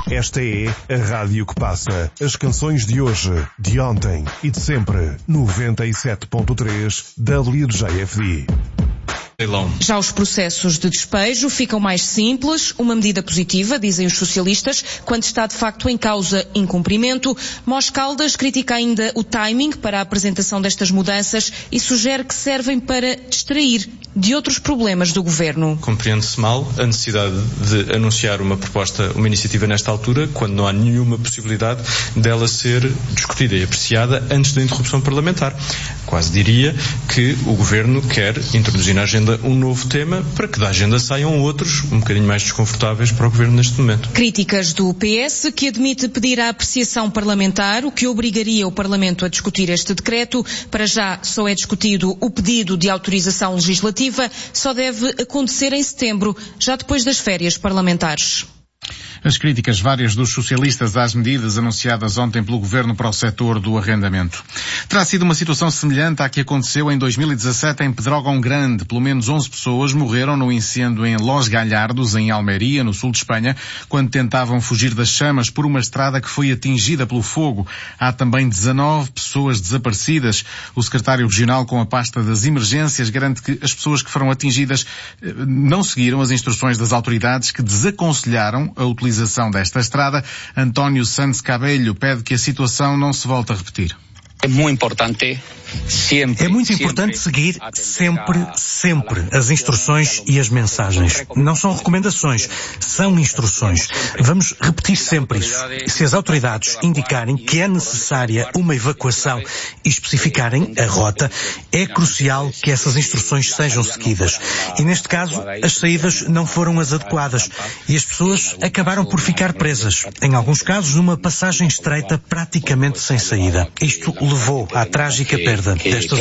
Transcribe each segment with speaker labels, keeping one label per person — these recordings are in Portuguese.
Speaker 1: Esta é a rádio que passa as canções de hoje, de ontem e de sempre. 97.3 WJFD.
Speaker 2: Já os processos de despejo ficam mais simples, uma medida positiva, dizem os socialistas, quando está de facto em causa incumprimento. Mos Caldas critica ainda o timing para a apresentação destas mudanças e sugere que servem para distrair de outros problemas do governo.
Speaker 3: Compreende-se mal a necessidade de anunciar uma proposta, uma iniciativa nesta altura, quando não há nenhuma possibilidade dela ser discutida e apreciada antes da interrupção parlamentar. Quase diria que o governo quer introduzir na agenda um novo tema para que da agenda saiam outros um bocadinho mais desconfortáveis para o governo neste momento.
Speaker 2: Críticas do PS, que admite pedir a apreciação parlamentar, o que obrigaria o Parlamento a discutir este decreto. Para já só é discutido o pedido de autorização legislativa, só deve acontecer em setembro, já depois das férias parlamentares.
Speaker 4: As críticas várias dos socialistas às medidas anunciadas ontem pelo Governo para o setor do arrendamento. Terá sido uma situação semelhante à que aconteceu em 2017 em Pedrógão Grande. Pelo menos 11 pessoas morreram no incêndio em Los Galhardos, em Almeria, no sul de Espanha, quando tentavam fugir das chamas por uma estrada que foi atingida pelo fogo. Há também 19 pessoas desaparecidas. O secretário regional com a pasta das emergências garante que as pessoas que foram atingidas não seguiram as instruções das autoridades, que desaconselharam a utilização desta estrada. António Santos Cabello pede que a situação não se volte a repetir.
Speaker 5: É muito importante seguir sempre as instruções e as mensagens. Não são recomendações, são instruções. Vamos repetir sempre isso. Se as autoridades indicarem que é necessária uma evacuação e especificarem a rota, é crucial que essas instruções sejam seguidas. E neste caso, as saídas não foram as adequadas e as pessoas acabaram por ficar presas. Em alguns casos, numa passagem estreita praticamente sem saída. Isto levou à trágica perda destas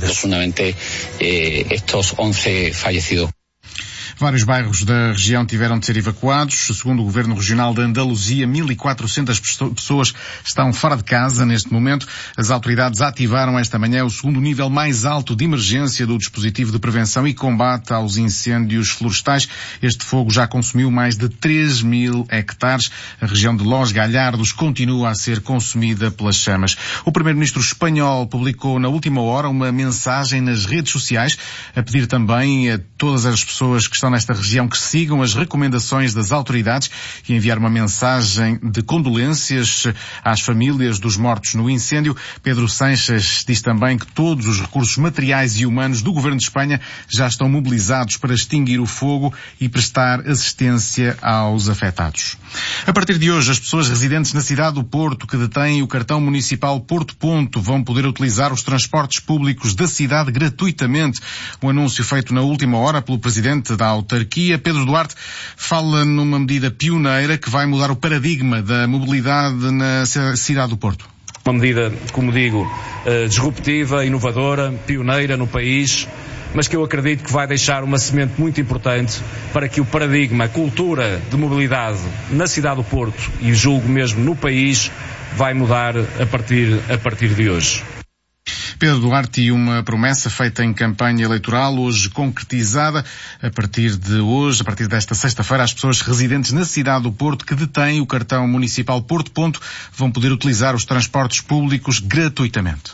Speaker 5: vidas.
Speaker 4: Vários bairros da região tiveram de ser evacuados. Segundo o Governo Regional de Andaluzia, 1.400 pessoas estão fora de casa neste momento. As autoridades ativaram esta manhã o segundo nível mais alto de emergência do dispositivo de prevenção e combate aos incêndios florestais. Este fogo já consumiu mais de 3.000 hectares. A região de Los Galhardos continua a ser consumida pelas chamas. O primeiro-ministro espanhol publicou na última hora uma mensagem nas redes sociais a pedir também a todas as pessoas que estão nesta região que sigam as recomendações das autoridades e enviar uma mensagem de condolências às famílias dos mortos no incêndio. Pedro Sánchez diz também que todos os recursos materiais e humanos do Governo de Espanha já estão mobilizados para extinguir o fogo e prestar assistência aos afetados. A partir de hoje, as pessoas residentes na cidade do Porto que detêm o cartão municipal Porto Ponto vão poder utilizar os transportes públicos da cidade gratuitamente. Um anúncio feito na última hora pelo presidente da autarquia, Pedro Duarte, fala numa medida pioneira que vai mudar o paradigma da mobilidade na cidade do Porto.
Speaker 6: Uma medida, como digo, disruptiva, inovadora, pioneira no país, mas que eu acredito que vai deixar uma semente muito importante para que o paradigma, a cultura de mobilidade na cidade do Porto, e julgo mesmo no país, vai mudar a partir de hoje.
Speaker 4: Pedro Duarte, e uma promessa feita em campanha eleitoral, hoje concretizada. A partir desta sexta-feira, as pessoas residentes na cidade do Porto que detêm o cartão municipal Porto Ponto vão poder utilizar os transportes públicos gratuitamente.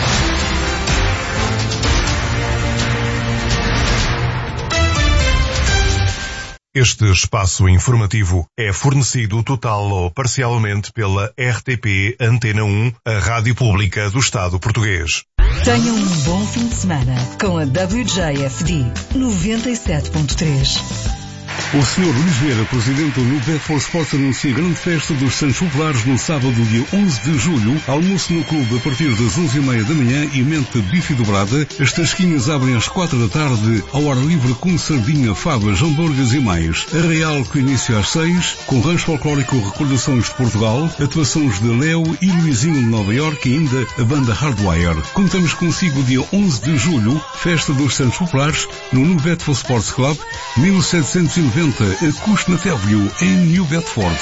Speaker 1: Este espaço informativo é fornecido total ou parcialmente pela RTP Antena 1, a rádio pública do Estado português.
Speaker 7: Tenham um bom fim de semana com a WJFD 97.3.
Speaker 8: O Sr. Luís Vieira, presidente do Nubet for Sports, anuncia a grande festa dos Santos Populares no sábado, dia 11 de julho. Almoço no clube a partir das 11h30 da manhã e mente bife dobrada. As tasquinhas abrem às 4 da tarde, ao ar livre, com sardinha, favas, hambúrgueres e mais. Arraial, que inicia às 6, com rancho folclórico Recordações de Portugal, atuações de Léo e Luizinho de Nova Iorque e ainda a banda Hardwire. Contamos consigo dia 11 de julho, festa dos Santos Populares, no Nubet for Sports Club, 1790, a Cusnatévio, em New Bedford.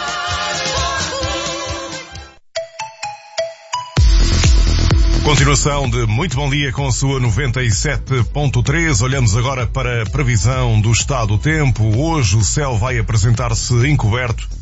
Speaker 1: Continuação de Muito Bom Dia com a sua 97.3. Olhamos agora para a previsão do estado do tempo. Hoje o céu vai apresentar-se encoberto